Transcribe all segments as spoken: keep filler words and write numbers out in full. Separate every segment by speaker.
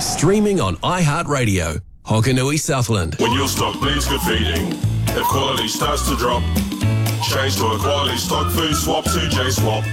Speaker 1: Streaming on iHeartRadio, Hokanui Southland.
Speaker 2: When your stock bleeds good feeding, if quality starts to drop, change to a quality stock food swap to J Swap.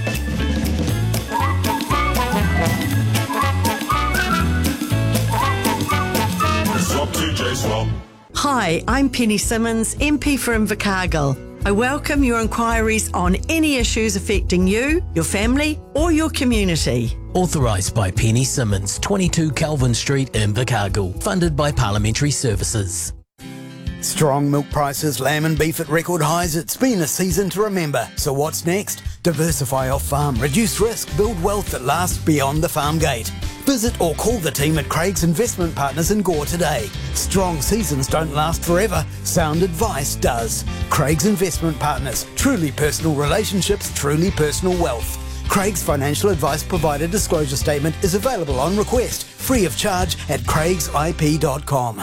Speaker 2: Swap to J Swap.
Speaker 3: Hi, I'm Penny Simmons, M P for Invercargill. I welcome your inquiries on any issues affecting you, your family or your community.
Speaker 4: Authorised by Penny Simmons, twenty-two Calvin Street, Invercargill. Funded by Parliamentary Services.
Speaker 5: Strong milk prices, lamb and beef at record highs. It's been a season to remember. So what's next? Diversify off farm, reduce risk, build wealth that lasts beyond the farm gate. Visit or call the team at Craig's Investment Partners in Gore today. Strong seasons don't last forever. Sound advice does. Craig's Investment Partners. Truly personal relationships, truly personal wealth. Craig's financial advice provider disclosure statement is available on request, free of charge at craigs I P dot com.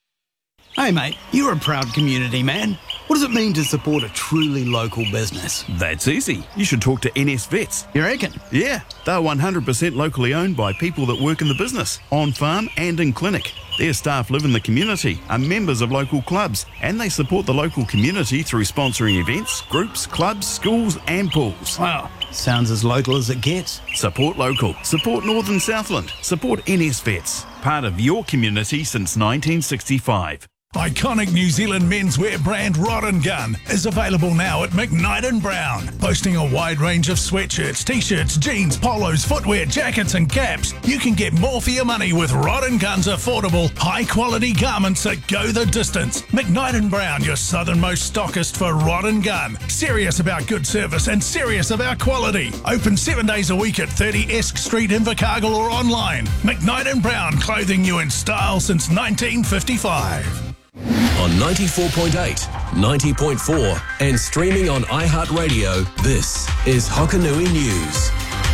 Speaker 6: Hey mate, you're a proud community man. What does it mean to support a truly local business?
Speaker 7: That's easy. You should talk to N S Vets.
Speaker 6: You reckon?
Speaker 7: Yeah, they're one hundred percent locally owned by people that work in the business, on farm and in clinic. Their staff live in the community, are members of local clubs, and they support the local community through sponsoring events, groups, clubs, schools and pools.
Speaker 6: Wow, sounds as local as it gets.
Speaker 7: Support local. Support Northern Southland. Support N S Vets. Part of your community since nineteen sixty-five.
Speaker 8: Iconic New Zealand menswear brand Rod and Gun is available now at McKnight and Brown, boasting a wide range of sweatshirts, t-shirts, jeans, polos, footwear, jackets and caps. You can get more for your money with Rod and Gun's affordable, high-quality garments that go the distance. McKnight and Brown, your southernmost stockist for Rod and Gun. Serious about good service and serious about quality. Open seven days a week at thirty Esk Street, Invercargill or online. McKnight and Brown, clothing you in style since nineteen fifty-five.
Speaker 1: On ninety-four point eight, ninety point four and streaming on iHeartRadio, this is Hokanui News.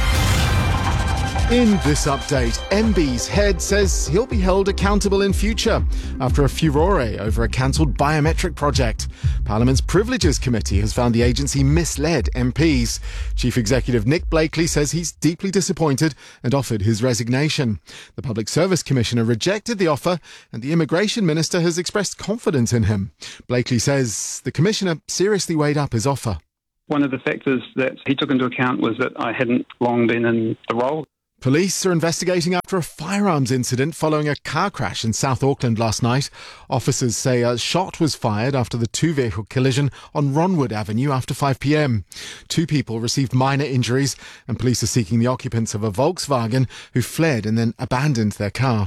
Speaker 9: In this update, M B's head says he'll be held accountable in future after a furore over a cancelled biometric project. Parliament's Privileges Committee has found the agency misled M Ps. Chief Executive Nick Blakely says he's deeply disappointed and offered his resignation. The Public Service Commissioner rejected the offer and the Immigration Minister has expressed confidence in him. Blakely says the Commissioner seriously weighed up his offer.
Speaker 10: One of the factors that he took into account was that I hadn't long been in the role.
Speaker 9: Police are investigating after a firearms incident following a car crash in South Auckland last night. Officers say a shot was fired after the two-vehicle collision on Ronwood Avenue after five p.m. Two people received minor injuries and police are seeking the occupants of a Volkswagen who fled and then abandoned their car.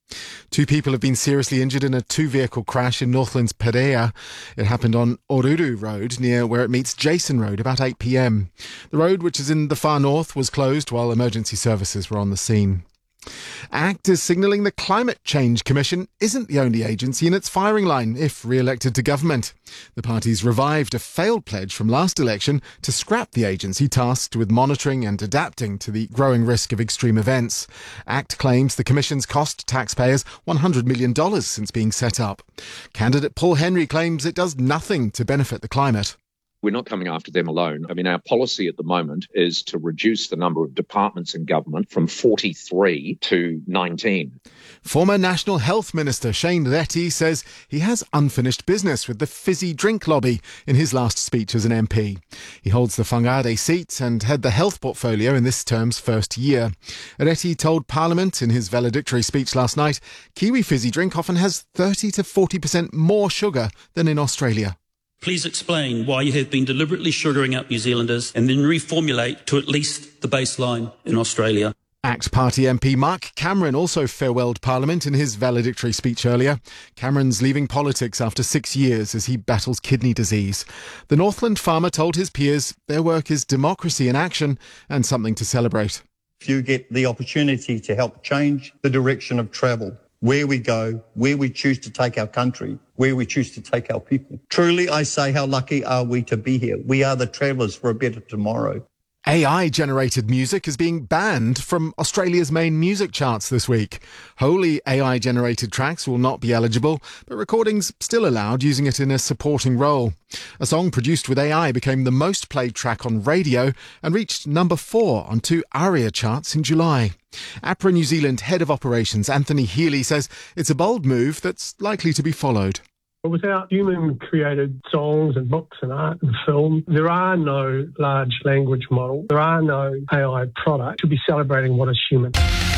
Speaker 9: Two people have been seriously injured in a two-vehicle crash in Northland's Perea. It happened on Oruru Road, near where it meets Jason Road, about eight p.m. The road, which is in the far north, was closed while emergency services were on the scene. ACT is signalling the Climate Change Commission isn't the only agency in its firing line if re-elected to government. The party's revived a failed pledge from last election to scrap the agency tasked with monitoring and adapting to the growing risk of extreme events. ACT claims the commission's cost taxpayers one hundred million dollars since being set up. Candidate Paul Henry claims it does nothing to benefit the climate.
Speaker 11: We're not coming after them alone. I mean, our policy at the moment is to reduce the number of departments in government from forty-three to nineteen.
Speaker 9: Former National Health Minister Shane Reti says he has unfinished business with the fizzy drink lobby in his last speech as an M P. He holds the Whangarei seat and had the health portfolio in this term's first year. Reti told Parliament in his valedictory speech last night, Kiwi fizzy drink often has thirty to forty percent more sugar than in Australia.
Speaker 12: Please explain why you have been deliberately sugaring up New Zealanders and then reformulate to at least the baseline in Australia.
Speaker 9: ACT Party M P Mark Cameron also farewelled Parliament in his valedictory speech earlier. Cameron's leaving politics after six years as he battles kidney disease. The Northland farmer told his peers their work is democracy in action and something to celebrate.
Speaker 13: If you get the opportunity to help change the direction of travel, where we go, where we choose to take our country, where we choose to take our people. Truly, I say, how lucky are we to be here? We are the travellers for a better tomorrow.
Speaker 9: A I-generated music is being banned from Australia's main music charts this week. Wholly A I-generated tracks will not be eligible, but recordings still allowed using it in a supporting role. A song produced with A I became the most played track on radio and reached number four on two ARIA charts in July. APRA New Zealand Head of Operations Anthony Healy says it's a bold move that's likely to be followed.
Speaker 14: Without human-created songs and books and art and film, there are no large language model. There are no A I product to be celebrating what is human.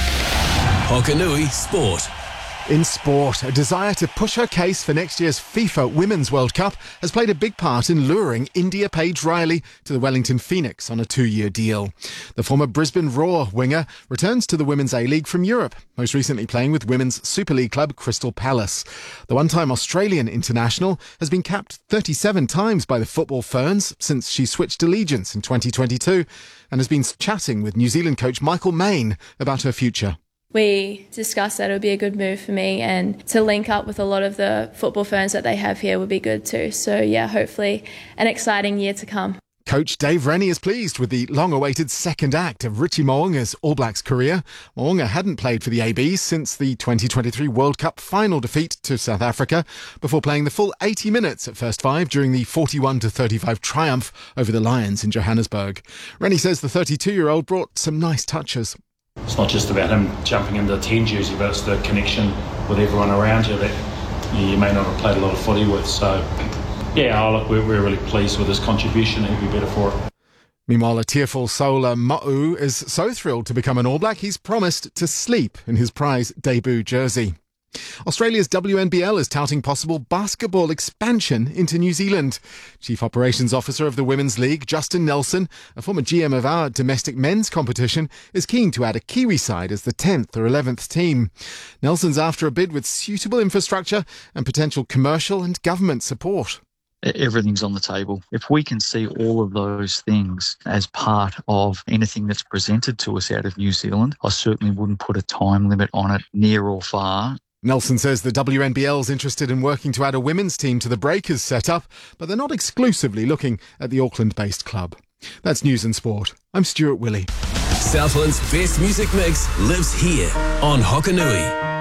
Speaker 1: Hokanui Sport.
Speaker 9: In sport, a desire to push her case for next year's FIFA Women's World Cup has played a big part in luring India Paige Riley to the Wellington Phoenix on a two-year deal. The former Brisbane Roar winger returns to the Women's A-League from Europe, most recently playing with Women's Super League club Crystal Palace. The one-time Australian international has been capped thirty-seven times by the Football Ferns since she switched allegiance in twenty twenty-two and has been chatting with New Zealand coach Michael Main about her future.
Speaker 15: We discussed that it would be a good move for me, and to link up with a lot of the football ferns that they have here would be good too. So yeah, hopefully an exciting year to come.
Speaker 9: Coach Dave Rennie is pleased with the long-awaited second act of Richie Mo'unga's All Blacks career. Mo'unga hadn't played for the A Bs since the twenty twenty-three World Cup final defeat to South Africa, before playing the full eighty minutes at first five during the forty-one to thirty-five triumph over the Lions in Johannesburg. Rennie says the thirty-two-year-old brought some nice touches.
Speaker 16: It's not just about him jumping in the ten jersey, but it's the connection with everyone around you that you may not have played a lot of footy with. So, yeah, oh, look, we're, we're really pleased with his contribution. He'll be better for it.
Speaker 9: Meanwhile, a tearful Sola Ma'u is so thrilled to become an All Black, he's promised to sleep in his prize debut jersey. Australia's W N B L is touting possible basketball expansion into New Zealand. Chief Operations Officer of the Women's League, Justin Nelson, a former G M of our domestic men's competition, is keen to add a Kiwi side as the tenth or eleventh team. Nelson's after a bid with suitable infrastructure and potential commercial and government support.
Speaker 17: Everything's on the table. If we can see all of those things as part of anything that's presented to us out of New Zealand, I certainly wouldn't put a time limit on it, near or far.
Speaker 9: Nelson says the W N B L's interested in working to add a women's team to the Breakers setup, but they're not exclusively looking at the Auckland-based club. That's News and Sport. I'm Stuart Willey.
Speaker 1: Southland's best music mix lives here on Hokanui.